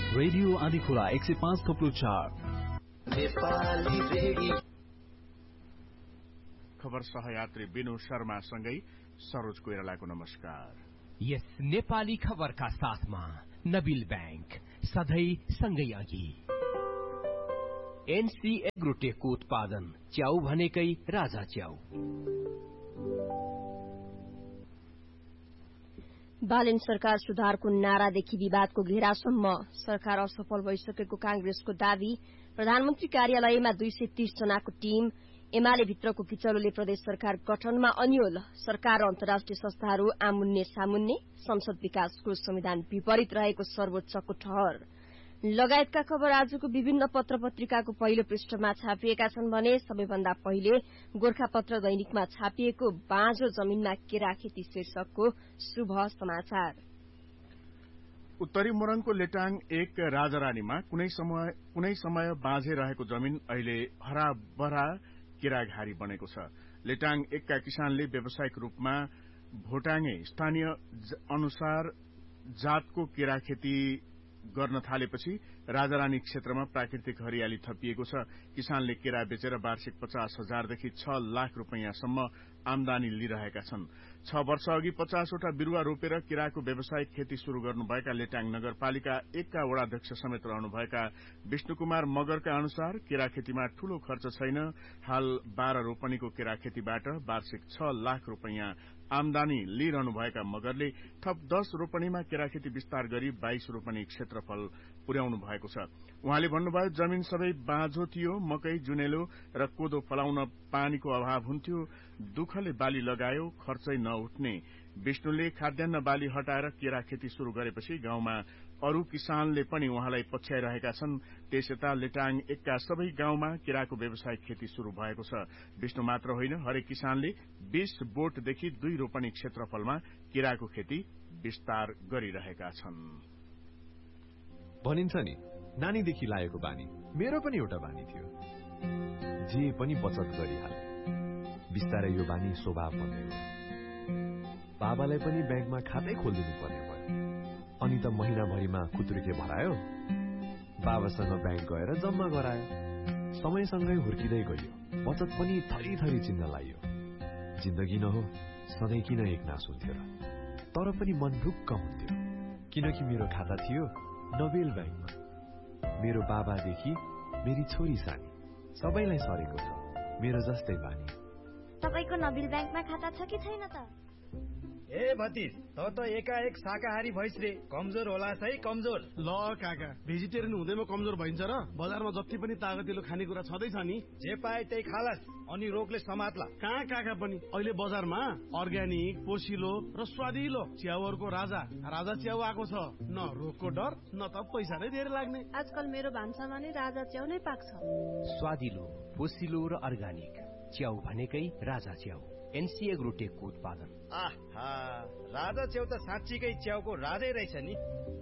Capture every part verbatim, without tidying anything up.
Radio Andhikhola एक सय पाँच थप्लो चार नेपाली रेडियो। खबर सहयात्री विनु शर्मा सँगै सरोज कोइरालाको नमस्कार। यस नेपाली खबरका साथमा नबिल बैंक सधैं सँगै अघि। एनसी एग्रोटेकको उत्पादन च्याउ भनेकै राजा च्याउ। बालेन सरकार सुधारको नारादेखि विवादको घेरासम्म सरकार असफल भइसकेको कांग्रेसको दावी। प्रधानमन्त्री कार्यालयमा दुई सय तीस जनाको टीम। एमाले भित्रको किचलोले प्रदेश सरकार गठनमा अन्यल। सरकार र अन्तर्राष्ट्रिय संस्थाहरू आमुन्ने सामुन्ने। संसद विकासको संविधान विपरीत रहेको सर्वोच्चको ठहर लगायतका खबर आजको विभिन्न पत्र पत्रिकाको पहिलो पृष्ठमा छापिएका छन् भने सबैभन्दा पहिले गोरखापत्र दैनिकमा छापिएको बाँझो जमीनमा केरा खेती शीर्षकको शुभ समाचार। उत्तरी मोरङको लेटाङ एक राजारानीमा कुनै समय कुनै समय बाँझे रहेको जमीन अहिले हराभरा केराघारी बनेको छ। लेटाङ एकका किसानले व्यावसायिक रूपमा भोटाङे स्थानीय अनुसार जातको केरा खेती गर्न थालेपछि राजारानी क्षेत्रमा प्राकृतिक हरियाली थपिएको छ। किसानले केरा बेचेर वार्षिक पचास हजारदेखि छ लाख रूपियाँसम्म आमदानी लिइरहेका छन्। छ वर्ष अघि पचासवटा बिरूवा रोपेर केराको व्यावसायिक खेती शुरू गर्नुभएका लेटाङ नगरपालिका एकका वडाध्यक्ष समेत रहनुभएका विष्णु कुमार मगरका अनुसार केरा खेतीमा ठूलो खर्च छैन। हाल बाह्र रोपनीको केरा खेतीबाट वार्षिक छ लाख रूपियाँ आमदानी लिइरहनुभएका मगरले थप दश रोपनीमा केरा खेती विस्तार गरी बाइस रोपनी क्षेत्रफल पुर्याउनु भएको छ। उहाँले भन्नुभयो, जमीन सबै बाँझो थियो। मकै, जुनेलो र कोदो फलाउन पानीको अभाव हुन्थ्यो। दुःखले बाली लगायो, खर्चै नउठ्ने। विष्णुले खाद्यान्न बाली हटाएर केरा खेती शुरू गरेपछि गाउँमा अरू किसानले पनि उहाँलाई पछ्याइरहेका छन्। त्यसयता लेटाङ एकका सबै गाउँमा केराको व्यावसायिक खेती शुरू भएको छ। विष्णु मात्र होइन, हरेक किसानले बीस बोटदेखि दुई रोपनी क्षेत्रफलमा केराको खेती विस्तार गरिरहेका छन्। भनिन्छ नि, नानीदेखि लागेको बानी मेरो पनि एउटा बानी थियो। जे पनि बचत गरिहाल। बिस्तारै यो बानी स्वभाव बन्दै गयो। बाबालाई पनि ब्याङ्कमा खातै खोलिदिनु पर्ने भयो। अनि त महिनाभरिमा कुत्रुके भरायो। बाबासँग ब्याङ्क गएर जम्मा गरायो। समयसँगै हुर्किँदै गयो। बचत पनि थरी थरी चिन्न लाग्यो। जिन्दगी न हो, सधैँ किन एक नास हुन्थ्यो र? तर पनि मन ढुक्क हुन्थ्यो, किनकि मेरो खाता थियो नबेल ब्याङ्कमा। मेरो बाबादेखि मेरी छोरी सानी सबैलाई सरेको छ मेरो जस्तै बानी। तपाईको नबिल ब्याङ्कमा खाता छ कि छैन त? ए भतिज, त त एकाएक शाकाहारी भइस रे। कमजोर होला है, कमजोर। ल काका, भेजिटेरियन हुँदैमा कमजोर भइन्छ र? बजारमा जति पनि तागतिलो खानेकुरा छँदैछ नि, जे पाए त्यही खालास, अनि रोगले समात्ला। कहाँ काका पनि अहिले बजारमा अर्ग्यानिक, पोसिलो र स्वादिलो च्याउहरूको राजा राजा च्याउ आएको छ। न रोगको डर, न त पैसा नै धेरै लाग्ने। आजकल मेरो भान्सामा नै राजा च्याउ नै पाक्छ। स्वादिलो, पोसिलो र अर्ग्यानिक च्याउ भनेकै राजा च्याउ। एनसी एग्रोटेकको उत्पादन। आहा, राजा च्याउ त साँच्चीकै च्याउको राजै रहेछ नि।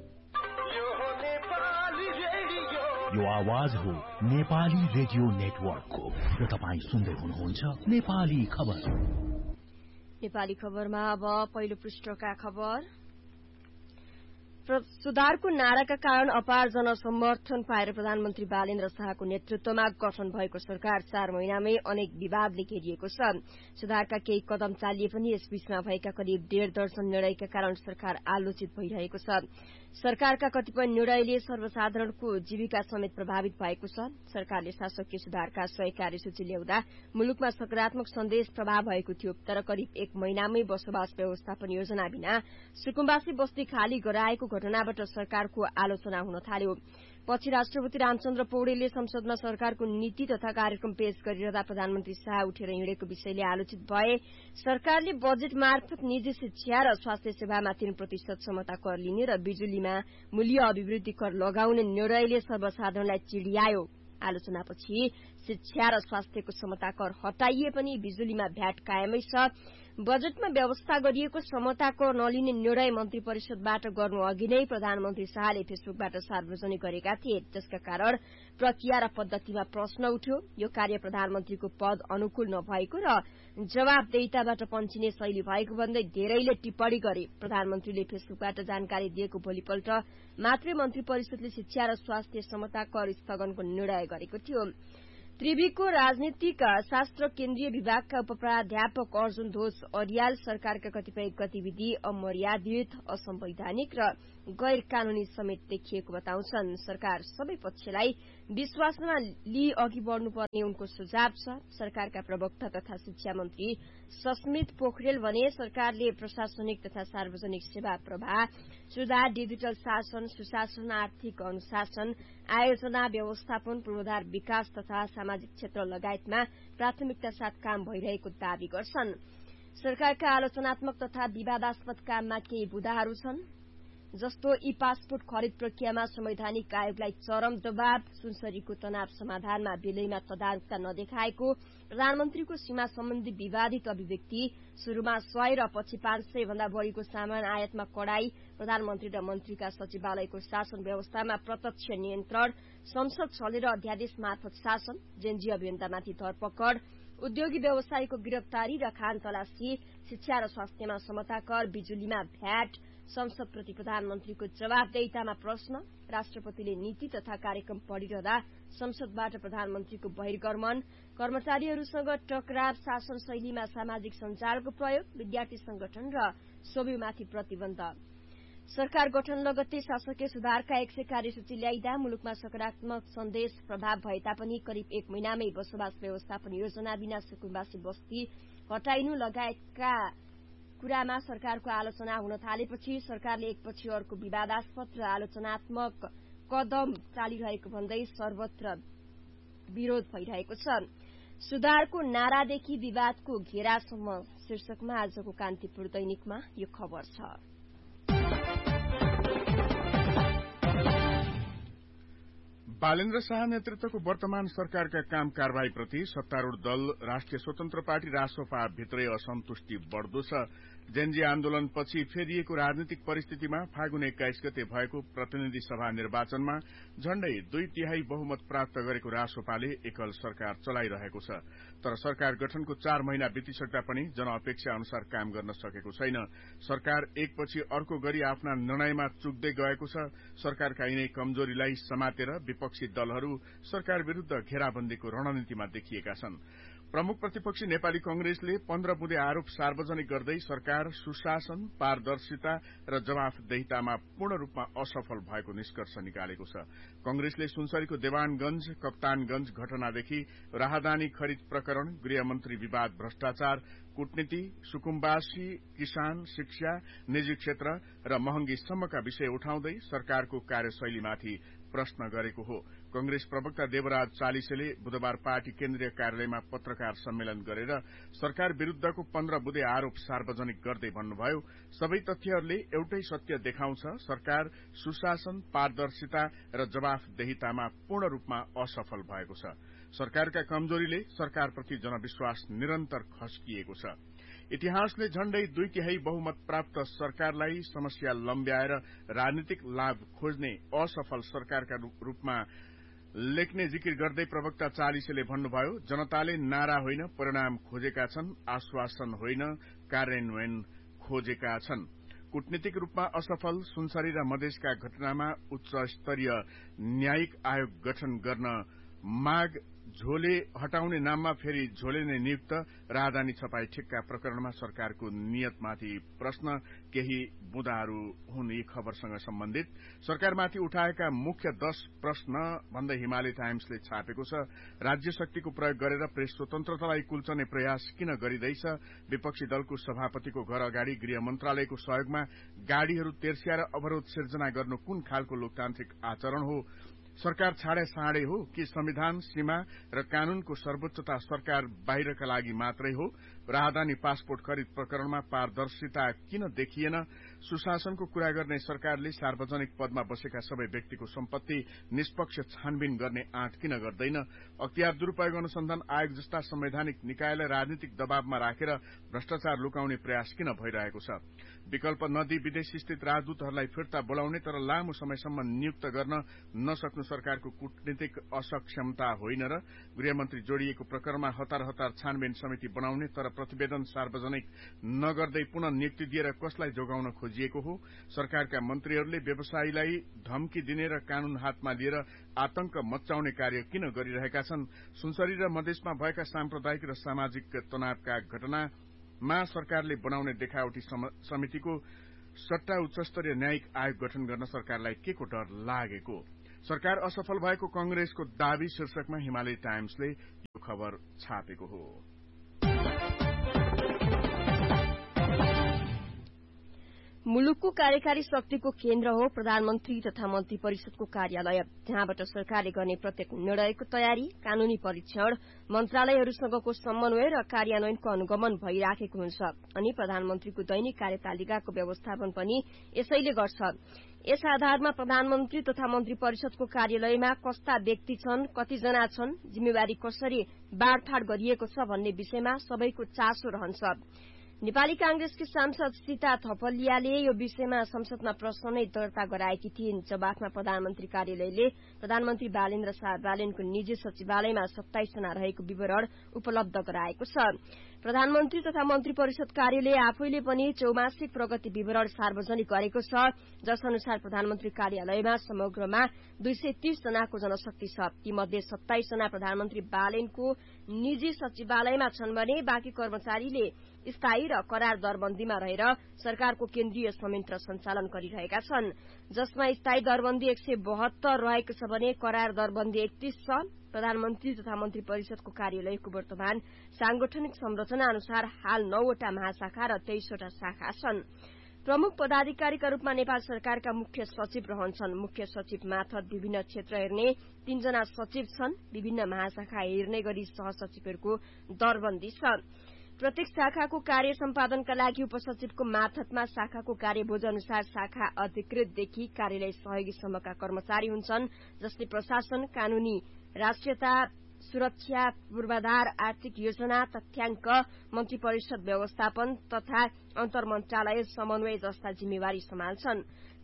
यो आवाज हो नेपाली रेडियो नेटवर्कको र तपाईँ सुन्दै हुनुहुन्छ नेपाली खबर। नेपाली खबरमा अब पहिलो पृष्ठका खबर। सुधारको नाराका कारण अपार जनसमर्थन पाएर प्रधानमन्त्री बालेन्द्र शाहको नेतृत्वमा गठन भएको सरकार चार महिनामै अनेक विवादले घेरिएको छ। सुधारका केही कदम चालिए पनि यस बीचमा भएका करिब डेढ़ दर्जन निर्णयका कारण सरकार आलोचित भइरहेको छ। सरकारका कतिपय निर्णयले सर्वसाधारणको जीविका समेत प्रभावित भएको छ। सरकारले शासकीय सुधारका सय कार्यसूची ल्याउँदा मुलुकमा सकारात्मक सन्देश प्रभाव भएको थियो, तर करिब एक महिनामै बसोबास व्यवस्थापन योजना बिना सुकुम्बासी बस्ती खाली गराएको घटनाबाट सरकारको आलोचना हुन थाल्यो। पछि राष्ट्रपति रामचन्द्र पौडेलले संसदमा सरकारको नीति तथा कार्यक्रम पेश गरिरहँदा प्रधानमन्त्री शाह उठेर हिँडेको विषयले आलोचित भए। सरकारले बजेट मार्फत निजी शिक्षा र स्वास्थ्य सेवामा तीन प्रतिशत क्षमता कर लिने र बिजुलीमा मूल्य अभिवृद्धि कर लगाउने निर्णयले सर्वसाधारणलाई चिडियायो। आलोचनापछि शिक्षा र स्वास्थ्यको क्षमता कर हटाइए पनि बिजुलीमा भ्याट कायमै छ। बजेटमा व्यवस्था गरिएको क्षमता कर नलिने निर्णय मन्त्री परिषदबाट गर्नु अघि नै प्रधानमन्त्री शाहले फेसबुकबाट सार्वजनिक गरेका थिए, जसका कारण प्रक्रिया र पद्धतिमा प्रश्न उठ्यो। यो कार्य प्रधानमन्त्रीको पद अनुकूल नभएको र जवाबदेहिताबाट पन्छिने शैली भएको भन्दै धेरैले टिप्पणी गरे। प्रधानमन्त्रीले फेसबुकबाट जानकारी दिएको भोलिपल्ट मात्रै मन्त्री परिषदले शिक्षा र स्वास्थ्य क्षमता कर स्थगनको निर्णय गरेको थियो। त्रिवीको राजनीतिक शास्त्र केन्द्रीय विभागका उपप्राध्यापक अर्जुन ध्वज अरियाल सरकारका कतिपय गतिविधि अमर्यादित, असंवैधानिक र गैर कानूनी समेत देखिएको बताउँछन्। सरकार सबै पक्षलाई विश्वासमा लिई अघि बढ़नुपर्ने उनको सुझाव छ। सरकारका प्रवक्ता तथा शिक्षा मन्त्री सस्मित पोखरेल भने सरकारले प्रशासनिक तथा सार्वजनिक सेवा प्रवाह सुधार, डिजिटल शासन, सुशासन, आर्थिक अनुशासन, आयोजना, व्यवस्थापन, पूर्वाधार विकास तथा सामाजिक क्षेत्र लगायतमा प्राथमिकता साथ काम भइरहेको दावी गर्छन्। सरकारका आलोचनात्मक तथा विवादास्पद काममा केही बुदाहरू छन्, जस्तो ई पासपोर्ट खरिद प्रक्रियामा संवैधानिक आयोगलाई चरम दबाव, सुनसरीको तनाव समाधानमा बेलैमा तदारुकता नदेखाएको, प्रधानमन्त्रीको सीमा सम्बन्धी विवादित अभिव्यक्ति, शुरूमा सय र पछि पाँच सय भन्दा बढ़ीको सामान आयातमा कडाई, प्रधानमन्त्री र मन्त्रीका सचिवालयको शासन व्यवस्थामा प्रत्यक्ष नियन्त्रण, संसद चलेर अध्यादेश मार्फत शासन, जेनजी अभियन्तामाथि धरपकड़, उद्योगी व्यवसायीको गिरफ्तारी र खान तलासी, शिक्षा र स्वास्थ्यमा समता कर, बिजुलीमा भ्याट, संसदप्रति प्रधानमन्त्रीको जवाबदेहितामा प्रश्न, राष्ट्रपतिले नीति तथा कार्यक्रम पढ़िरहँदा संसदबाट प्रधानमन्त्रीको बहिर्गमन, कर्मचारीहरूसँग टकराव, शासन शैलीमा सामाजिक सञ्जालको प्रयोग, विद्यार्थी संगठन र सोभिमाथि प्रतिबन्ध। सरकार गठन लगत्तै शासकीय सुधारका एक सय कार्यसूची ल्याइदा मुलुकमा सकारात्मक सन्देश प्रभाव भए तापनि करिब एक महिनामै बसोबास व्यवस्थापन योजना बिना सुकुम्बासी बस्ती हटाइनु लगायतका कुरामा सरकारको आलोचना हुन थालेपछि सरकारले एकपछि अर्को विवादास्पद र आलोचनात्मक कदम चालिरहेको भन्दै सर्वत्र विरोध भइरहेको छ। सुधारको नारादेखि विवादको घेरासम्म शीर्षकमा आजको कान्तिपुर दैनिकमा यो खबर छ। बालेन्द्र शाह नेतृत्वको वर्तमान सरकारका काम कारवाहीप्रति सत्तारूढ़ दल राष्ट्रिय स्वतन्त्र पार्टी रासोपा भित्रै असन्तुष्टि बढ़दो छ। जेनजी आन्दोलनपछि फेरिएको राजनीतिक परिस्थितिमा फागुन एक्काइस गते भएको प्रतिनिधि सभा निर्वाचनमा झण्डै दुई तिहाई बहुमत प्राप्त गरेको रासोपाले एकल सरकार चलाइरहेको छ। तर सरकार गठनको चार महिना बितिसक्दा पनि जनअपेक्षा अनुसार काम गर्न सकेको छैन। सरकार एकपछि अर्को गरी आफ्ना निर्णयमा चुक्दै गएको छ। सरकारका यिनै कमजोरीलाई समातेर विपक्षी दलहरू सरकार विरूद्ध घेराबन्दीको रणनीतिमा देखिएका छन्। प्रमुख प्रतिपक्षी नेपाली कंग्रेसले पन्ध्र बुँदे आरोप सार्वजनिक गर्दै सरकार सुशासन, पारदर्शिता र जवाफदेहितामा पूर्ण रूपमा असफल भएको निष्कर्ष निकालेको छ। कंग्रेसले सुनसरीको देवानगंज, कप्तानगंज घटनादेखि राहदानी खरिद प्रकरण, गृहमन्त्री विवाद, भ्रष्टाचार, कूटनीति, सुकुम्बासी, किसान, शिक्षा, निजी क्षेत्र र महँगीसम्मका विषय उठाउँदै सरकारको कार्यशैलीमाथि प्रश्न गरेको हो। कंग्रेस प्रवक्ता देवराज चालिसेले बुधबार पार्टी केन्द्रीय कार्यालयमा पत्रकार सम्मेलन गरेर सरकार विरूद्धको पन्ध्र बुँदे आरोप सार्वजनिक गर्दै भन्नुभयो, सबै तथ्यहरूले एउटै सत्य देखाउँछ, सरकार सुशासन, पारदर्शिता र जवाफदेहितामा पूर्ण रूपमा असफल भएको छ। सरकारका कमजोरीले सरकारप्रति जनविश्वास निरन्तर खस्किएको छ। इतिहासले झण्डै दुई तिहाई बहुमत प्राप्त सरकारलाई समस्या लम्ब्याएर राजनीतिक लाभ खोज्ने असफल सरकारका रूपमा लेख्ने जिकिर गर्दै प्रवक्ता चालिसेले भन्नुभयो, जनताले नारा होइन परिणाम खोजेका छन्, आश्वासन होइन कार्यान्वयन खोजेका छन्। कूटनीतिक रूपमा असफल सुनसरी र मधेसका घटनामा उच्च स्तरीय न्यायिक आयोग गठन गर्न माग, झोले हटाउने नाममा फेरि झोले नै नियुक्त, राहदानी छपाई ठेक्का प्रकरणमा सरकारको नियतमाथि प्रश्न, केही बुँदाहरू हुन् यी खबरसँग सम्बन्धित। सरकारमाथि उठाएका मुख्य दश प्रश्न भन्दै हिमालय टाइम्सले छापेको छ। राज्य शक्तिको प्रयोग गरेर प्रेस स्वतन्त्रतालाई कुल्चने प्रयास किन गरिँदैछ? विपक्षी दलको सभापतिको घर अगाडि गृह मन्त्रालयको सहयोगमा गाड़ीहरू तेर्स्याएर अवरोध सिर्जना गर्नु कुन खालको लोकतान्त्रिक आचरण हो? सरकार छाडे साँडे हो कि संविधान, सीमा र कानूनको सर्वोच्चता सरकार बाहिरका लागि मात्रै हो? राहदानी पासपोर्ट खरिद प्रकरणमा पारदर्शिता किन देखिएन? सुशासनको कुरा गर्ने सरकारले सार्वजनिक पदमा बसेका सबै व्यक्तिको सम्पत्ति निष्पक्ष छानबिन गर्ने आँट किन गर्दैन? अख्तियार दुरूपयोग अनुसन्धान आयोग जस्ता संवैधानिक निकायलाई राजनीतिक दबावमा राखेर भ्रष्टाचार लुकाउने प्रयास किन भइरहेको छ? विकल्प नदी विदेश स्थित राजदूतहरूलाई फिर्ता बोलाउने तर लामो समयसम्म नियुक्त गर्न नसक्नु सरकारको कूटनीतिक असक्षमता होइन र? गृहमन्त्री जोडिएको प्रकरणमा हतार हतार छानबिन समिति बनाउने तर प्रतिवेदन सार्वजनिक नगर्दै पुनः नियुक्ति दिएर कसलाई जोगाउन खोजिएको हो? सरकारका मन्त्रीहरूले व्यवसायीलाई धम्की दिने र कानून हातमा लिएर आतंक मच्चाउने कार्य किन गरिरहेका छन्? सुनसरी र मधेसमा भएका साम्प्रदायिक र सामाजिक तनावका घटनामा सरकारले बनाउने देखावटी समितिको सट्टा उच्चस्तरीय न्यायिक आयोग गठन गर्न सरकारलाई के को डर लागेको? सरकार असफल भएको कंग्रेसको दावी शीर्षकमा हिमालय टाइम्सले यो खबर छापेको हो। मुलुकको कार्यकारी शक्तिको केन्द्र हो प्रधानमन्त्री तथा मन्त्री परिषदको कार्यालय, जहाँबाट सरकारले गर्ने प्रत्येक निर्णयको तयारी, कानूनी परीक्षण, मन्त्रालयहरूसँगको समन्वय र कार्यान्वयनको अनुगमन भइराखेको हुन्छ अनि प्रधानमन्त्रीको दैनिक कार्यतालिकाको व्यवस्थापन पनि यसैले गर्छ। यस आधारमा प्रधानमन्त्री तथा मन्त्री परिषदको कार्यालयमा कस्ता व्यक्ति छन्, कतिजना छन्, जिम्मेवारी कसरी बाँडफाँड गरिएको छ भन्ने विषयमा सबैको चासो रहन्छ। नेपाली कांग्रेसकी सांसद सीता थपलियाले यो विषयमा संसदमा प्रश्न नै दर्ता गराएकी थिइन्। जवाफमा प्रधानमन्त्री कार्यालयले प्रधानमन्त्री बालेन्द्र शाह बालेनको निजी सचिवालयमा सत्ताइस जना रहेको विवरण उपलब्ध गराएको छ। प्रधानमन्त्री तथा मन्त्री परिषद कार्यालय आफैले पनि चौमासिक प्रगति विवरण सार्वजनिक गरेको छ, जस अनुसार प्रधानमन्त्री कार्यालयमा समग्रमा दुई सय तीस जनाको जनशक्ति छ। तीमध्ये सत्ताइस जना प्रधानमन्त्री बालेनको निजी सचिवालयमा छन् भने बाँकी कर्मचारीले स्थायी र करार दरबन्दीमा रहेर सरकारको केन्द्रीय संयन्त्र सञ्चालन गरिरहेका छन्, जसमा स्थायी दरबन्दी एक सय बहत्तर रहेको छ भने करार दरबन्दी एकतीस छ। प्रधानमन्त्री तथा मन्त्री परिषदको कार्यालयको वर्तमान सांगठनिक संरचना अनुसार हाल नौवटा महाशाखा र तेइसवटा शाखा छन्। प्रमुख पदाधिकारीका रूपमा नेपाल सरकारका मुख्य सचिव रहन्छन्। मुख्य सचिव मार्फत विभिन्न क्षेत्र हेर्ने तीनजना सचिव छन्। विभिन्न महाशाखा हेर्ने गरी सहसचिवहरूको दरबन्दी छ। प्रत्येक शाखाको कार्य सम्पादनका लागि उपसचिवको मार्फतमा शाखाको कार्यबोझ अनुसार शाखा अधिकृतदेखि कार्यालय सहयोगीसम्मका कर्मचारी हुन्छन्, जसले प्रशासन, कानूनी, राष्ट्रियता, सुरक्षा, पूर्वाधार, आर्थिक योजना, तथ्याङ्क, मन्त्री परिषद व्यवस्थापन तथा अन्तर्मन्त्रालय समन्वय जस्ता जिम्मेवारी सम्हाल्छन्।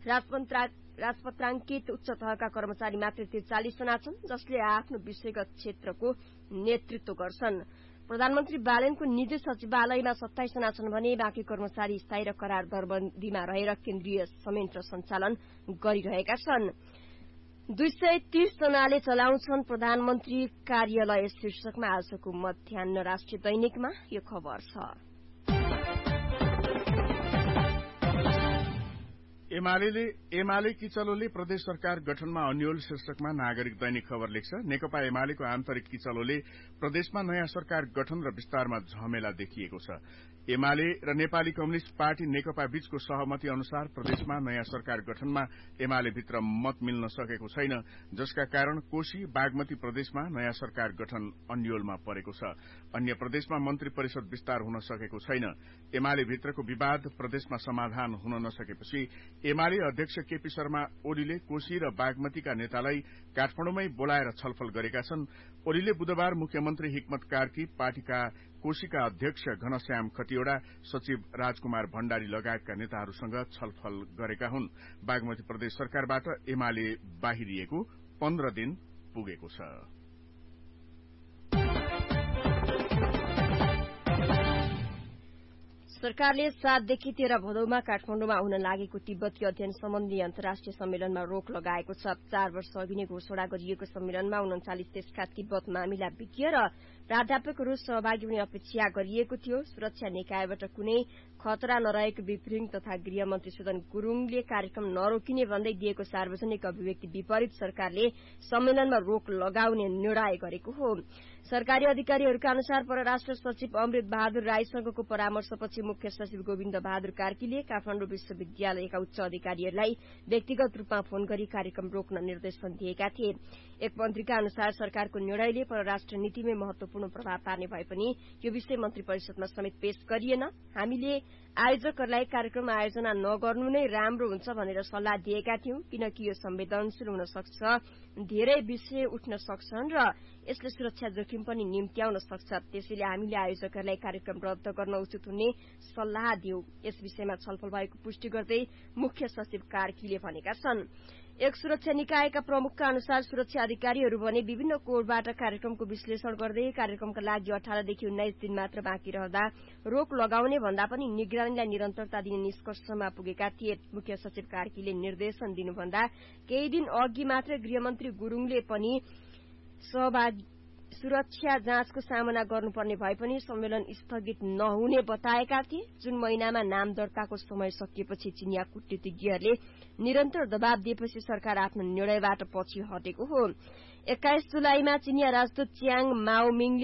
राजपत्राङ्कित उच्च तहका कर्मचारी मात्र त्रिचालिस जना छन्, जसले आफ्नो विषयगत क्षेत्रको नेतृत्व गर्छन्। प्रधानमन्त्री बालेनको निजी सचिवालयमा सत्ताइस जना छन् भने बाँकी कर्मचारी स्थायी र करार दरबन्दीमा रहेर केन्द्रीय संयन्त्र सञ्चालन गरिरहेका छन्। दुई सय तीस जनाले चलाउँछन् प्रधानमन्त्री कार्यालय शीर्षकमा आजको मध्याह्न राष्ट्रिय दैनिकमा यो खबर छ। एमाले एमाले किचलोले प्रदेश सरकार गठनमा अन्यल शीर्षकमा नागरिक दैनिक खबर लेख्छ। नेकपा एमालेको आन्तरिक किचलोले प्रदेशमा नयाँ सरकार गठन र विस्तारमा झमेला देखिएको छ। एमाले र नेपाली कम्युनिष्ट पार्टी नेकपा बीचको सहमति अनुसार प्रदेशमा नयाँ सरकार गठनमा एमाले भित्र मत मिल्न सकेको छैन, जसका कारण कोशी, बागमती प्रदेशमा नयाँ सरकार गठन अन्यलमा परेको छ। अन्य प्रदेशमा मन्त्री परिषद विस्तार हुन सकेको छैन। एमाले भित्रको विवाद प्रदेशमा समाधान हुन नसकेपछि एमाले अध्यक्ष केपी शर्मा ओलीले कोशी र बागमतीका नेतालाई काठमाडौँमै बोलाएर छलफल गरेका छन्। ओलीले बुधबार मुख्यमन्त्री हिक्मत कार्की, पार्टीका कोशीका अध्यक्ष घनश्याम खतिवड़ा, सचिव राजकुमार भण्डारी लगायतका नेताहरूसँग छलफल गरेका हुन्। बागमती प्रदेश सरकारबाट एमाले बाहिरिएको पन्ध्र दिन पुगेको छ। सरकारले सातदेखि तेह्र भदौमा काठमाडौँमा हुन लागेको तिब्बती अध्ययन सम्बन्धी अन्तर्राष्ट्रिय सम्मेलनमा रोक लगाएको छ। चार वर्ष अघि नै घोषणा गरिएको सम्मेलनमा उन्चालिस देशका तिब्बत मामिला विज्ञ र प्राध्यापकहरू सहभागी हुने अपेक्षा गरिएको थियो। सुरक्षा निकायबाट कुनै खतरा नरहेको विप्रिङ तथा गृहमन्त्री सुदन गुरूङले कार्यक्रम नरोकिने भन्दै दिएको सार्वजनिक अभिव्यक्ति विपरीत सरकारले सम्मेलनमा रोक लगाउने निर्णय गरेको हो। सरकारी अधिकारीहरूका अनुसार परराष्ट्र सचिव अमृत बहादुर राईसँगको परामर्शपछि मुख्य सचिव गोविन्द बहादुर कार्कीले काठमाडौँ विश्वविद्यालयका उच्च अधिकारीहरूलाई व्यक्तिगत रूपमा फोन गरी कार्यक्रम रोक्न निर्देशन दिएका थिए। एक मन्त्रीका अनुसार सरकारको निर्णयले परराष्ट्र नीतिमै महत्वपूर्ण प्रभाव पार्ने भए पनि यो विषय मन्त्री परिषदमा समेत पेश गरिएन। हामीले आयोजकहरूलाई कार्यक्रम आयोजना नगर्नु नै राम्रो हुन्छ भनेर सल्लाह दिएका थियौं, किनकि यो संवेदनशील हुन सक्छ, धेरै विषय उठ्न सक्छन् र यसले सुरक्षा जोखिम पनि निम्त्याउन सक्छ। त्यसैले हामीले आयोजकहरूलाई कार्यक्रम रद्द गर्न उचित हुने सल्लाह दियौं। यस विषयमा छलफल भएको पुष्टि गर्दै मुख्य सचिव कार्कीले भनेका छन्। एक सुरक्षा निकायका प्रमुखका अनुसार सुरक्षा अधिकारीहरू भने विभिन्न कोडबाट कार्यक्रमको विश्लेषण गर्दै कार्यक्रमका लागि अठारदेखि उन्नाइस दिन मात्र बाँकी रहँदा रोक लगाउने भन्दा पनि निगरानीलाई निरन्तरता दिने निष्कर्षमा पुगेका थिए। मुख्य सचिव कार्कीले निर्देशन दिनुभन्दा केही दिन अघि मात्र गृहमन्त्री गुरूङले पनि सहभागी सुरक्षा जाँचको सामना गर्नुपर्ने भए पनि सम्मेलन स्थगित नहुने बताएका थिए। जुन महिनामा नाम दर्ताको समय सकिएपछि चिनिया कूटनीतिज्ञहरूले निरन्तर दबाव दिएपछि सरकार आफ्नो निर्णयबाट पछि हटेको हो। एक्काइस जुलाईमा चिनिया राजदूत च्याङ माओमिङले